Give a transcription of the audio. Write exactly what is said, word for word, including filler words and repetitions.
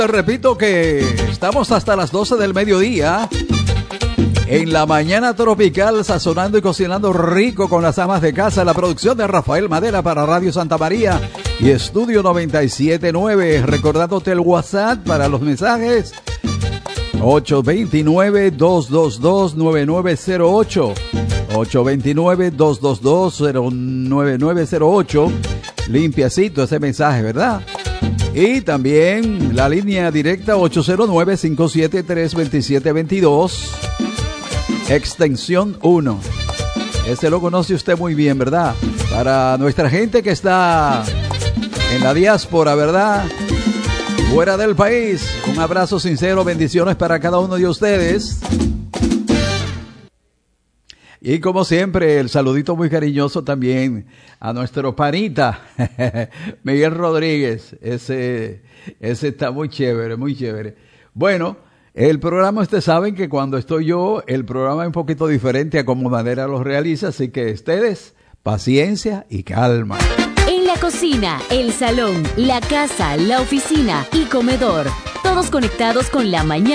Repito que estamos hasta las doce del mediodía en la mañana tropical, sazonando y cocinando rico con las amas de casa. La producción de Rafael Madera para Radio Santa María y Estudio noventa y siete punto nueve. Recordándote el WhatsApp para los mensajes: ocho dos nueve, dos dos dos, nueve nueve cero ocho, ocho dos nueve, dos dos dos, nueve nueve cero ocho. Limpiacito ese mensaje, ¿verdad? Y también la línea directa ocho cero nueve, cinco siete tres, dos siete dos dos, extensión uno. Ese lo conoce usted muy bien, ¿verdad? Para nuestra gente que está en la diáspora, ¿verdad? Fuera del país, un abrazo sincero, bendiciones para cada uno de ustedes. Y como siempre, el saludito muy cariñoso también a nuestro panita, Miguel Rodríguez. Ese, ese está muy chévere, muy chévere. Bueno, el programa, ustedes saben que cuando estoy yo, el programa es un poquito diferente a como Madera lo realiza, así que ustedes, paciencia y calma. En la cocina, el salón, la casa, la oficina y comedor, todos conectados con la mañana.